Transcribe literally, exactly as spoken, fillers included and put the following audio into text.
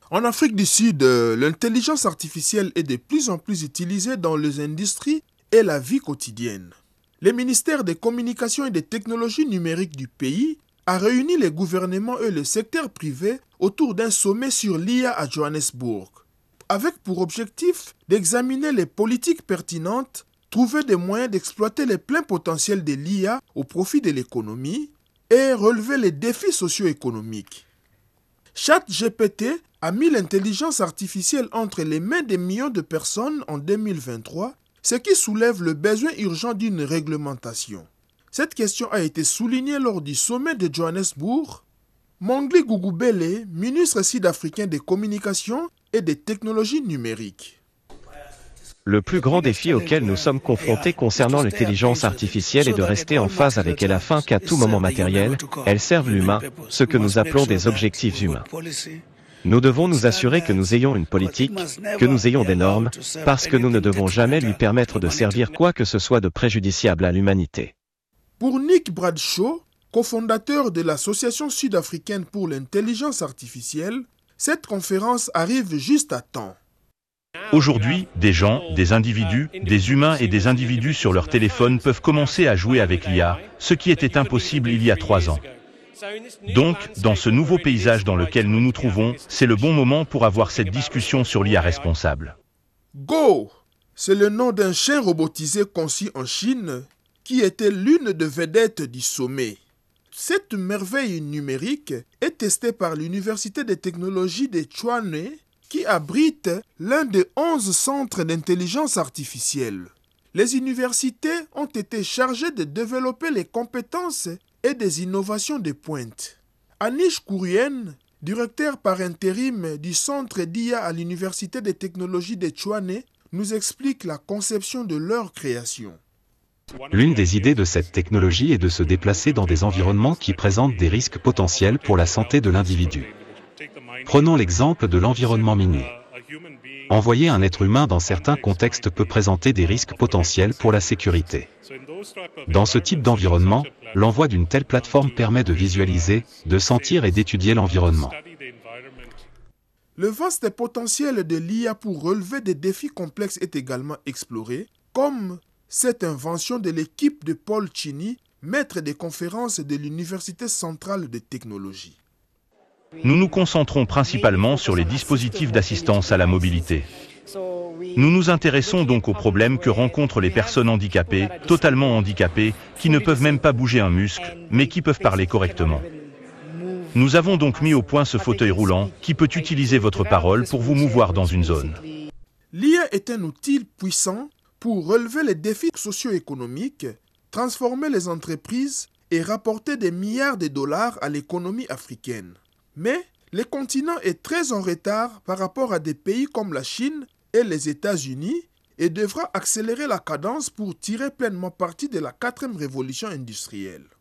En Afrique du Sud, euh, l'intelligence artificielle est de plus en plus utilisée dans les industries et la vie quotidienne. Le ministère des Communications et des Technologies numériques du pays a réuni les gouvernements et le secteur privé autour d'un sommet sur l'I A à Johannesburg, avec pour objectif d'examiner les politiques pertinentes, trouver des moyens d'exploiter les pleins potentiels de l'I A au profit de l'économie et relever les défis socio-économiques. ChatGPT a mis l'intelligence artificielle entre les mains des millions de personnes en deux mille vingt-trois, ce qui soulève le besoin urgent d'une réglementation. Cette question a été soulignée lors du sommet de Johannesburg. Mongli Gugubele, ministre sud-africain des Communications et des Technologies numériques. Le plus grand défi auquel nous sommes confrontés concernant l'intelligence artificielle est de rester en phase avec elle afin qu'à tout moment matériel, elle serve l'humain, ce que nous appelons des objectifs humains. Nous devons nous assurer que nous ayons une politique, que nous ayons des normes, parce que nous ne devons jamais lui permettre de servir quoi que ce soit de préjudiciable à l'humanité. Pour Nick Bradshaw, cofondateur de l'Association sud-africaine pour l'intelligence artificielle, cette conférence arrive juste à temps. Aujourd'hui, des gens, des individus, des humains et des individus sur leur téléphone peuvent commencer à jouer avec l'I A, ce qui était impossible il y a trois ans. Donc, dans ce nouveau paysage dans lequel nous nous trouvons, c'est le bon moment pour avoir cette discussion sur l'I A responsable. Go, c'est le nom d'un chien robotisé conçu en Chine qui était l'une des vedettes du sommet. Cette merveille numérique est testée par l'Université des technologies de Tshwane qui abrite l'un des onze centres d'intelligence artificielle. Les universités ont été chargées de développer les compétences et des innovations de pointe. Anish Kourien, directeur par intérim du centre d'I A à l'Université des technologies de Tshwane, nous explique la conception de leur création. L'une des idées de cette technologie est de se déplacer dans des environnements qui présentent des risques potentiels pour la santé de l'individu. Prenons l'exemple de l'environnement minier. Envoyer un être humain dans certains contextes peut présenter des risques potentiels pour la sécurité. Dans ce type d'environnement, l'envoi d'une telle plateforme permet de visualiser, de sentir et d'étudier l'environnement. Le vaste potentiel de l'I A pour relever des défis complexes est également exploré, comme cette invention de l'équipe de Paul Chini, maître des conférences de l'Université centrale de technologie. Nous nous concentrons principalement sur les dispositifs d'assistance à la mobilité. Nous nous intéressons donc aux problèmes que rencontrent les personnes handicapées, totalement handicapées, qui ne peuvent même pas bouger un muscle, mais qui peuvent parler correctement. Nous avons donc mis au point ce fauteuil roulant qui peut utiliser votre parole pour vous mouvoir dans une zone. L'I A est un outil puissant pour relever les défis socio-économiques, transformer les entreprises et rapporter des milliards de dollars à l'économie africaine. Mais le continent est très en retard par rapport à des pays comme la Chine et les États-Unis et devra accélérer la cadence pour tirer pleinement parti de la quatrième révolution industrielle.